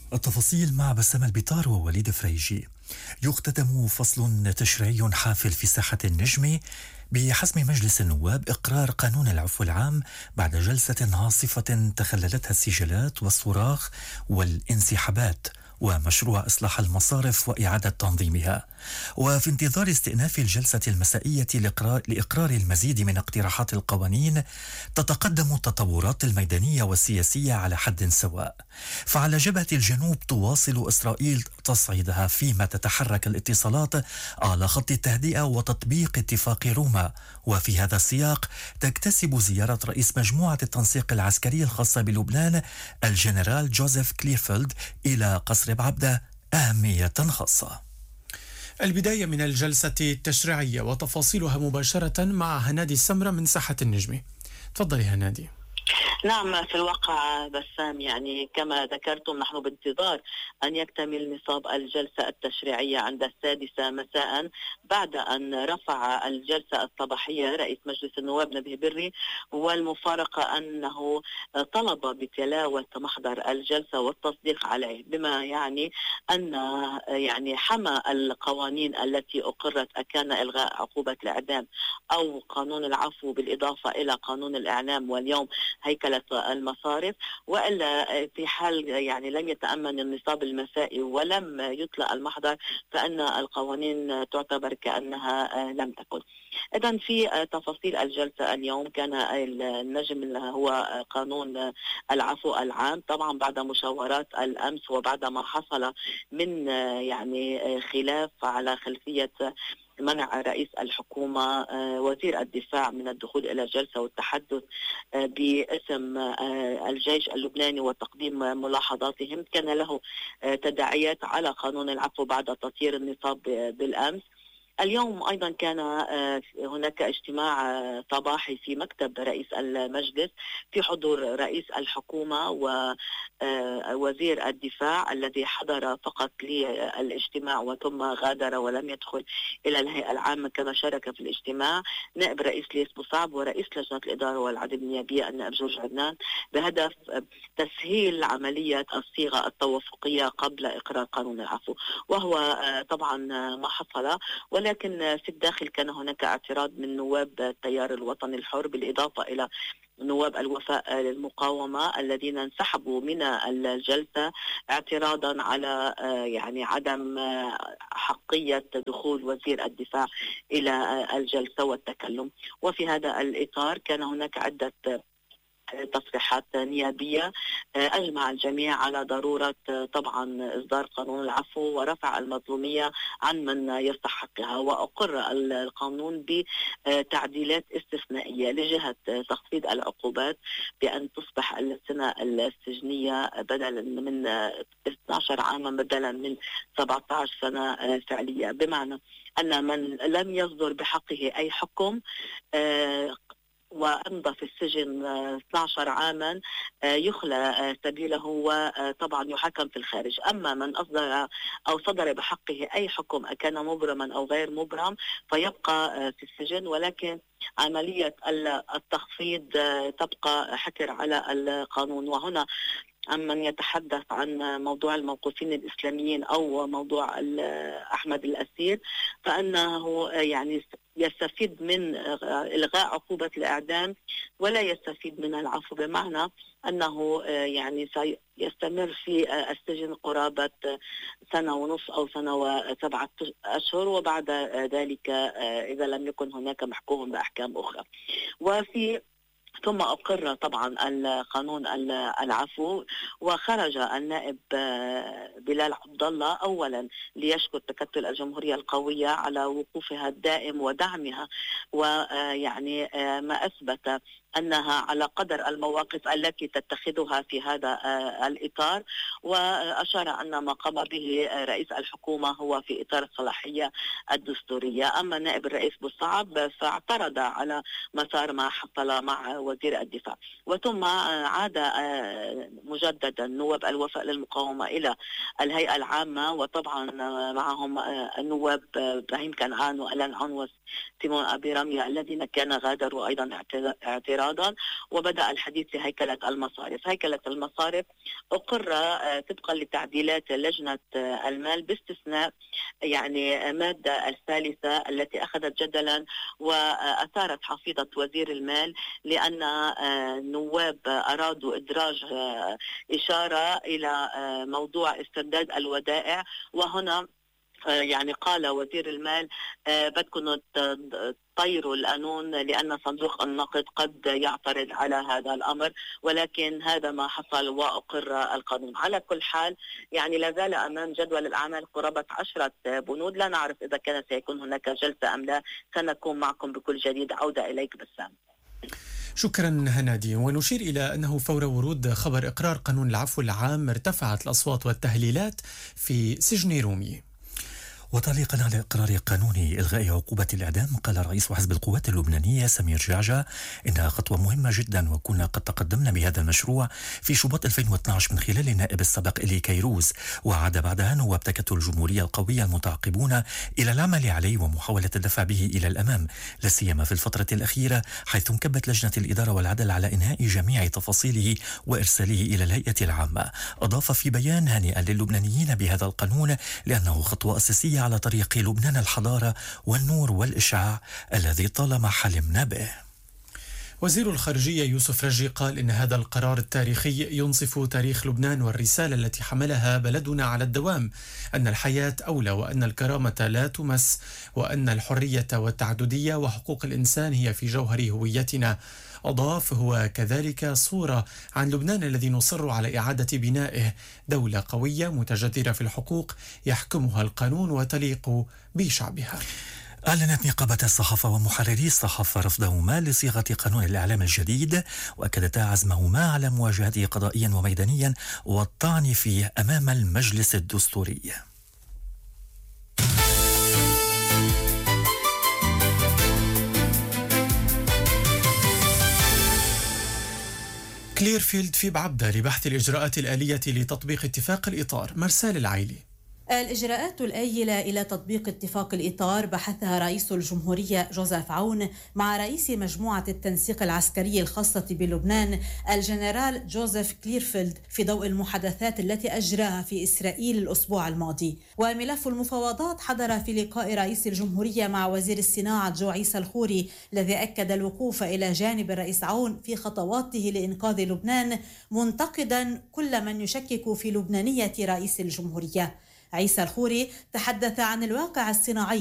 التفاصيل مع بسام البيطار ووليد فريجي. يختتم فصل تشريعي حافل في ساحة النجم بحسم مجلس النواب إقرار قانون العفو العام بعد جلسة عاصفة تخللتها السجالات والصراخ والانسحابات ومشروع إصلاح المصارف وإعادة تنظيمها. وفي انتظار استئناف الجلسة المسائية لإقرار المزيد من اقتراحات القوانين، تتقدم التطورات الميدانية والسياسية على حد سواء. فعلى جبهة الجنوب تواصل إسرائيل تصعيدها، فيما تتحرك الاتصالات على خط التهدئة وتطبيق اتفاق روما. وفي هذا السياق تكتسب زيارة رئيس مجموعة التنسيق العسكري الخاصة بلبنان الجنرال جوزيف كليفيلد إلى قصر بعبدة أهمية خاصة. البداية من الجلسة التشريعية وتفاصيلها مباشرة مع هنادي السمرة من ساحة النجم. تفضلي هنادي. نعم، في الواقع بسام، يعني كما ذكرتم نحن بانتظار أن يكتمل نصاب الجلسة التشريعية عند 6 مساء، بعد أن رفع الجلسة الصباحية رئيس مجلس النواب نبيه بري. والمفارقة أنه طلب بتلاوة محضر الجلسة والتصديق عليه، بما يعني أن حمى القوانين التي أقرت، أكان إلغاء عقوبة الإعدام أو قانون العفو بالإضافة إلى قانون الإعلام واليوم هيكلة المصارف، وإلا في حال لم يتأمن النصاب المسائي ولم يطلع المحضر فإن القوانين تعتبر كأنها لم تكن. إذن في تفاصيل الجلسة اليوم، كان النجم هو قانون العفو العام، طبعا بعد مشاورات الأمس وبعد ما حصل من خلاف على خلفية منع رئيس الحكومة وزير الدفاع من الدخول إلى الجلسة والتحدث باسم الجيش اللبناني وتقديم ملاحظاتهم. كان له تداعيات على قانون العفو بعد تطهير النصاب بالأمس. اليوم أيضا كان هناك اجتماع صباحي في مكتب رئيس المجلس في حضور رئيس الحكومة ووزير الدفاع، الذي حضر فقط للاجتماع وثم غادر ولم يدخل إلى الهيئة العامة. كما شارك في الاجتماع نائب رئيس ليس بوصعب ورئيس لجنة الإدارة والعدل النيابية النائب جورج عدنان، بهدف تسهيل عملية الصيغة التوافقية قبل إقرار قانون العفو، وهو طبعا ما حصل. ولكن في الداخل كان هناك اعتراض من نواب التيار الوطني الحر، بالإضافة إلى نواب الوفاء للمقاومة الذين انسحبوا من الجلسة اعتراضا على عدم حقية دخول وزير الدفاع إلى الجلسة والتكلم. وفي هذا الإطار كان هناك عدة تصريحات نيابية أجمع الجميع على ضرورة طبعا إصدار قانون العفو ورفع المظلومية عن من يستحقها. وأقر القانون بتعديلات استثنائية لجهة تخفيض العقوبات، بأن تصبح السنة السجنية بدلا من 12 عاما بدلا من 17 سنة فعلية، بمعنى أن من لم يصدر بحقه أي حكم وأمضى في السجن 12 عاما يخلى سبيله وطبعا يحكم في الخارج. أما من أصدر أو صدر بحقه أي حكم أكان مبرما أو غير مبرم فيبقى في السجن، ولكن عملية التخفيض تبقى حكر على القانون. وهنا من يتحدث عن موضوع الموقوفين الإسلاميين أو موضوع أحمد الأسير، فأنه يستفيد من إلغاء عقوبة الإعدام ولا يستفيد من العفو، بمعنى أنه سيستمر في السجن قرابة 1.5 سنة أو 1 و7 أشهر، وبعد ذلك إذا لم يكن هناك محكوم بأحكام أخرى. ثم أقر طبعا القانون العفو، وخرج النائب بلال عبد الله أولا ليشكر تكتل الجمهورية القوية على وقوفها الدائم ودعمها، ما أثبت أنها على قدر المواقف التي تتخذها في هذا الإطار. وأشار أن ما قام به رئيس الحكومة هو في إطار الصلاحية الدستورية. أما نائب الرئيس بوصعب فاعترض على مسار ما حصل مع وزير الدفاع. وثم عاد مجددا نواب الوفاء للمقاومة إلى الهيئة العامة، وطبعا معهم النواب إبراهيم كنعان وألان عنوس تيمون أبي رمية الذين كان غادروا أيضا اعتراضا. وبدأ الحديث في هيكلة المصارف. هيكلة المصارف أقر طبقا لتعديلات لجنة المال باستثناء يعني مادة الثالثة التي أخذت جدلا وأثارت حفيظة وزير المال، لأن النواب أرادوا إدراج إشارة إلى موضوع استرداد الودائع. وهنا يعني قال وزير المال بدكم طيروا القانون لأن صندوق النقد قد يعترض على هذا الأمر، ولكن هذا ما حصل وأقر القانون. على كل حال يعني لا زال أمام جدول الأعمال قرابة 10 بنود، لا نعرف إذا كان سيكون هناك جلسة أم لا. سنكون معكم بكل جديد. عودة إليك بسام. شكرا هنادي. ونشير إلى أنه فور ورود خبر إقرار قانون العفو العام ارتفعت الأصوات والتهليلات في سجن رومي. وتعليقا على إقرار قانون إلغاء عقوبة الإعدام، قال رئيس حزب القوات اللبنانية سمير جعجع إنها خطوة مهمة جدا، وكنا قد تقدمنا بهذا المشروع في شباط 2012 من خلال النائب السابق إلي كيروز، وعاد بعدها نواب تكتل الجمهورية القوية المتعاقبون إلى العمل عليه ومحاولة الدفع به إلى الأمام، لا سيما في الفترة الأخيرة حيث انكبت لجنة الإدارة والعدل على إنهاء جميع تفاصيله وإرساله إلى الهيئة العامة. أضاف في بيان هانئا للبنانيين بهذا القانون لأنه خطوة أساسية على طريق لبنان الحضارة والنور والإشعاع الذي طالما حلمنا به. وزير الخارجية يوسف رجي قال إن هذا القرار التاريخي ينصف تاريخ لبنان والرسالة التي حملها بلدنا على الدوام، أن الحياة أولى وأن الكرامة لا تمس وأن الحرية والتعددية وحقوق الإنسان هي في جوهر هويتنا. أضاف هو كذلك صورة عن لبنان الذي نصر على إعادة بنائه، دولة قوية متجذرة في الحقوق يحكمها القانون وتليق بشعبها. أعلنت نقابة الصحافة ومحرري الصحافة رفضهما لصيغة قانون الإعلام الجديد، وأكدتا عزمهما على مواجهته قضائيا وميدانيا والطعن فيه أمام المجلس الدستوري. كليرفيلد في بعبدة لبحث الإجراءات الآلية لتطبيق اتفاق الإطار. مرسال العيلي. الإجراءات الآيلة إلى تطبيق اتفاق الإطار بحثها رئيس الجمهورية جوزيف عون مع رئيس مجموعة التنسيق العسكري الخاصة بلبنان الجنرال جوزيف كليرفيلد في ضوء المحادثات التي أجراها في إسرائيل الأسبوع الماضي. وملف المفاوضات حضر في لقاء رئيس الجمهورية مع وزير الصناعة جو عيسى الخوري، الذي أكد الوقوف إلى جانب الرئيس عون في خطواته لإنقاذ لبنان، منتقدا كل من يشكك في لبنانية رئيس الجمهورية. عيسى الخوري تحدث عن الواقع الصناعي